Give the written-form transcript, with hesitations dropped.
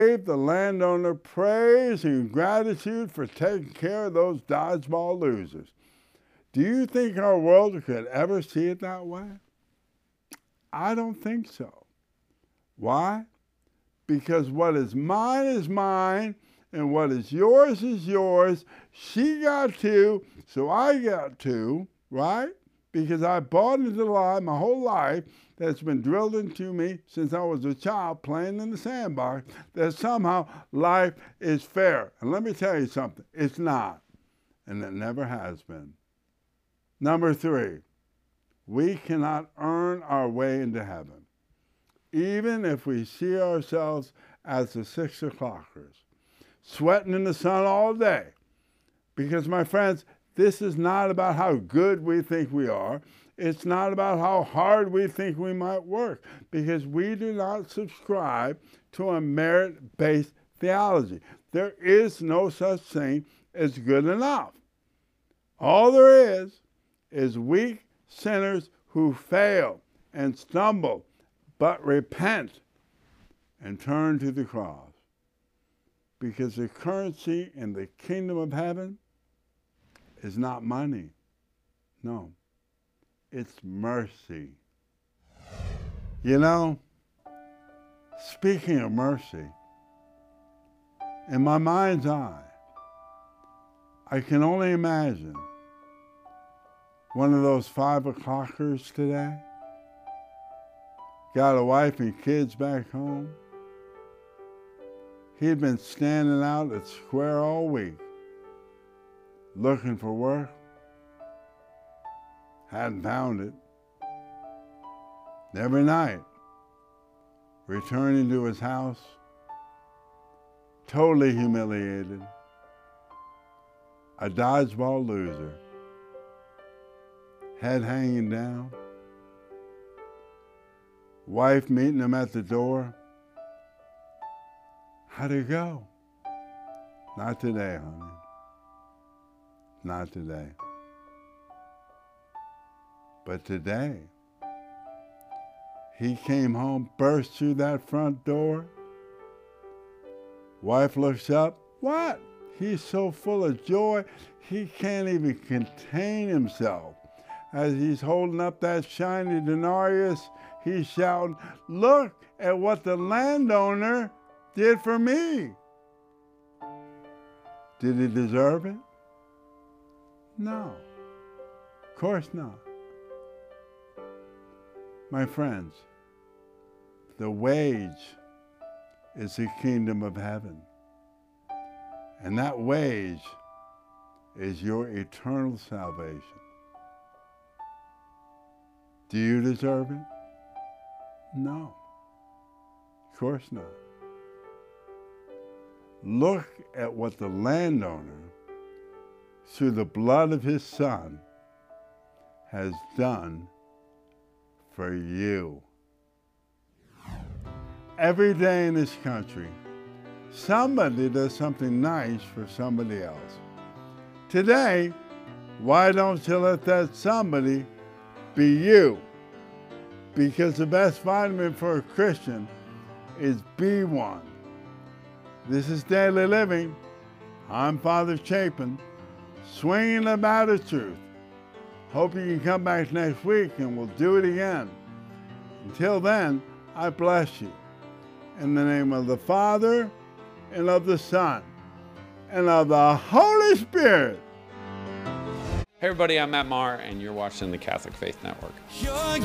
gave the landowner praise and gratitude for taking care of those dodgeball losers. Do you think our world could ever see it that way? I don't think so. Why? Because what is mine, and what is yours. She got two, so I got two, right? Because I bought into the lie my whole life that's been drilled into me since I was a child playing in the sandbox, that somehow life is fair. And let me tell you something, it's not, and it never has been. Number 3, we cannot earn our way into heaven, even if we see ourselves as the 6 o'clockers, sweating in the sun all day. Because, my friends, this is not about how good we think we are. It's not about how hard we think we might work, because we do not subscribe to a merit-based theology. There is no such thing as good enough. All there is weak sinners who fail and stumble, but repent and turn to the cross. Because the currency in the kingdom of heaven is not money. No, it's mercy. You know, speaking of mercy, in my mind's eye, I can only imagine one of those 5 o'clockers today, got a wife and kids back home. He'd been standing out at Square all week, looking for work, hadn't found it. Every night, returning to his house, totally humiliated, a dodgeball loser, head hanging down, wife meeting him at the door. How'd it go? Not today, honey. Not today. But today, he came home, burst through that front door. Wife looks up. What? He's so full of joy, he can't even contain himself. As he's holding up that shiny denarius, he's shouting, "Look at what the landowner did for me." Did he deserve it? No, of course not. My friends, the wage is the kingdom of heaven. And that wage is your eternal salvation. Do you deserve it? No, of course not. Look at what the landowner, through the blood of his son, has done for you. Every day in this country, somebody does something nice for somebody else. Today, why don't you let that somebody be you? Because the best vitamin for a Christian is B1. This is Daily Living. I'm Father Chapin, swinging about the truth. Hope you can come back next week and we'll do it again. Until then, I bless you. In the name of the Father, and of the Son, and of the Holy Spirit. Hey everybody, I'm Matt Maher, and you're watching the Catholic Faith Network.